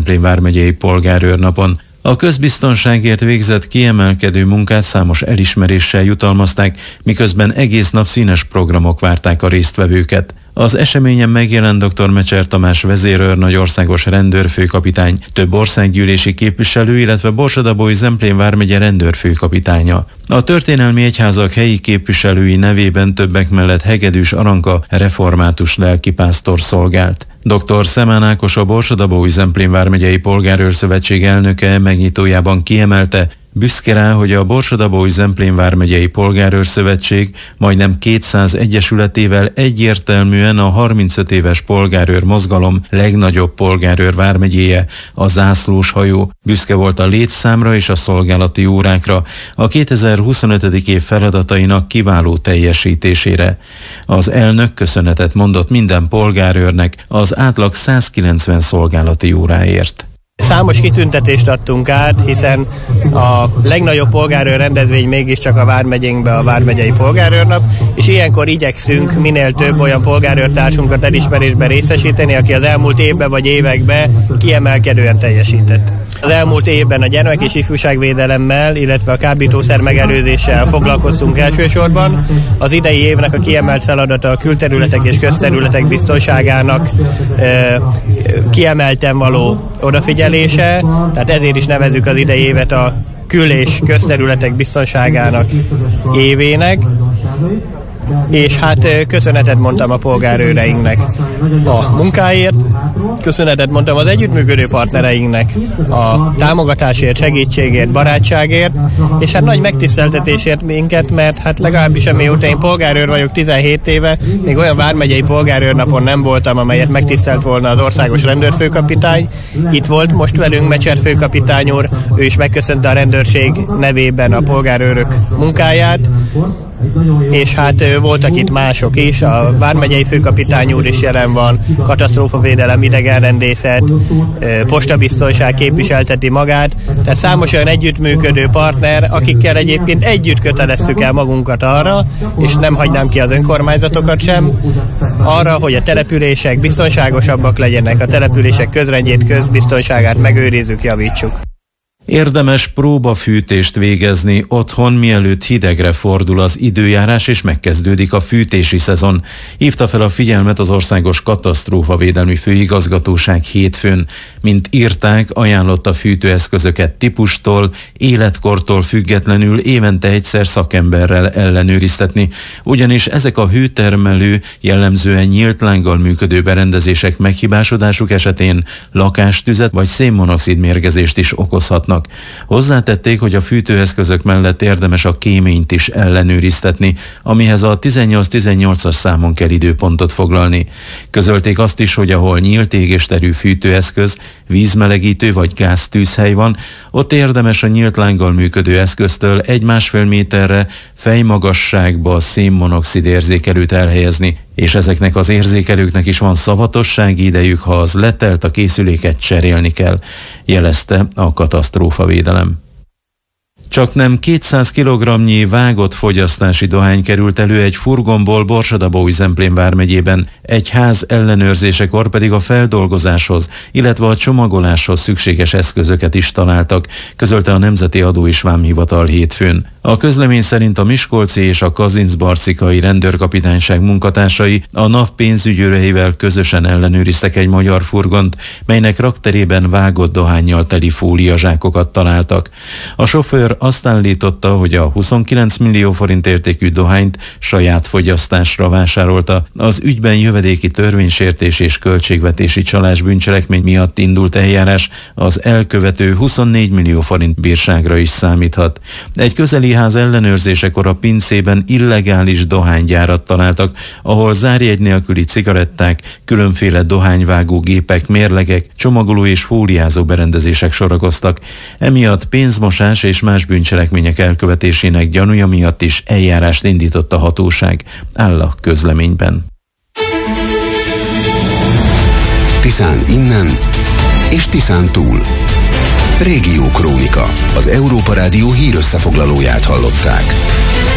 Zemplén vármegyei polgárőrnapon. A közbiztonságért végzett kiemelkedő munkát számos elismeréssel jutalmazták, miközben egész nap színes programok várták a résztvevőket. Az eseményen megjelent dr. Mecser Tamás vezérőrnagy országos rendőrfőkapitány, több országgyűlési képviselő, illetve Borsod-Abaúj Zemplén vármegye rendőrfőkapitánya. A történelmi egyházak helyi képviselői nevében többek mellett Hegedűs Aranka református lelkipásztor szolgált. Dr. Szemán Ákos, a Borsod-Abaúj Zemplén vármegyei polgárőrszövetség elnöke megnyitójában kiemelte, büszke rá, hogy a Borsod-Abaúj Zemplén vármegyei polgárőrszövetség majdnem 200 egyesületével egyértelműen a 35 éves polgárőr mozgalom legnagyobb polgárőr vármegyéje, a zászlós hajó. Büszke volt a létszámra és a szolgálati órákra, a 2025. év feladatainak kiváló teljesítésére. Az elnök köszönetet mondott minden polgárőrnek az átlag 190 szolgálati óráért. Számos kitüntetést adtunk át, hiszen a legnagyobb polgárőr rendezvény mégiscsak a vármegyénkben a vármegyei polgárőrnap, és ilyenkor igyekszünk minél több olyan polgárőrtársunkat elismerésben részesíteni, aki az elmúlt évben vagy években kiemelkedően teljesített. Az elmúlt évben a gyermek- és ifjúságvédelemmel, illetve a kábítószer megelőzéssel foglalkoztunk elsősorban. Az idei évnek a kiemelt feladata a külterületek és közterületek biztonságának kiemelten való odafigyelése, tehát ezért is nevezzük az idei évet a kül- és közterületek biztonságának évének. És hát köszönetet mondtam a polgárőreinknek a munkáért, köszönetet mondtam az együttműködő partnereinknek a támogatásért, segítségért, barátságért, és hát nagy megtiszteltetésért minket, mert hát legalábbis amióta én polgárőr vagyok 17 éve, még olyan vármegyei polgárőrnapon nem voltam, amelyet megtisztelt volna az országos rendőrfőkapitány. Itt volt most velünk Mecser főkapitány úr, ő is megköszönte a rendőrség nevében a polgárőrök munkáját, és hát voltak itt mások is, a vármegyei főkapitány úr is jelen van, katasztrófavédelem, idegenrendészet, postabiztonság képviselteti magát, tehát számos olyan együttműködő partner, akikkel egyébként együtt kötelezzük el magunkat arra, és nem hagynám ki az önkormányzatokat sem, arra, hogy a települések biztonságosabbak legyenek, a települések közrendjét, közbiztonságát megőrizzük, javítsuk. Érdemes próbafűtést végezni otthon, mielőtt hidegre fordul az időjárás és megkezdődik a fűtési szezon. Hívta fel a figyelmet az Országos Katasztrófavédelmi Főigazgatóság hétfőn. Mint írták, ajánlott a fűtőeszközöket típustól, életkortól függetlenül évente egyszer szakemberrel ellenőriztetni, ugyanis ezek a hőtermelő, jellemzően nyílt lánggal működő berendezések meghibásodásuk esetén lakástüzet vagy szénmonoxid mérgezést is okozhatnak. Hozzátették, hogy a fűtőeszközök mellett érdemes a kéményt is ellenőriztetni, amihez a 1818-as számon kell időpontot foglalni. Közölték azt is, hogy ahol nyílt égésterű fűtőeszköz, vízmelegítő vagy gáztűzhely van, ott érdemes a nyílt lánggal működő eszköztől 1,5 méterre fejmagasságba a szénmonoxid érzékelőt elhelyezni, és ezeknek az érzékelőknek is van szavatossági idejük, ha az letelt, a készüléket cserélni kell, jelezte a katasztrófavédelem. Csaknem 200 kg-nyi vágott fogyasztási dohány került elő egy furgonból Borsod-Abaúj Zemplén vármegyében, egy ház ellenőrzésekor pedig a feldolgozáshoz, illetve a csomagoláshoz szükséges eszközöket is találtak, közölte a Nemzeti Adó és Vámhivatal hétfőn. A közlemény szerint a miskolci és a kazincbarcikai rendőrkapitányság munkatársai a NAV pénzügyőreivel közösen ellenőriztek egy magyar furgont, melynek rakterében vágott dohánnyal teli fóliazsákokat találtak. A sofőr azt állította, hogy a 29 millió forint értékű dohányt saját fogyasztásra vásárolta. Az ügyben jövedéki törvénysértés és költségvetési csalás bűncselekmény miatt indult eljárás, az elkövető 24 millió forint bírságra is számíthat. Egy közeli ház ellenőrzésekor a pincében illegális dohánygyárat találtak, ahol zárjegy nélküli cigaretták, különféle dohányvágó gépek, mérlegek, csomagoló és fóliázó berendezések sorakoztak. Emiatt pénzmosás és más bűncselekmények elkövetésének gyanúja miatt is eljárást indított a hatóság, áll a közleményben. Tiszán innen és Tiszán túl. Régió Krónika. Az Európa Rádió hírösszefoglalóját hallották.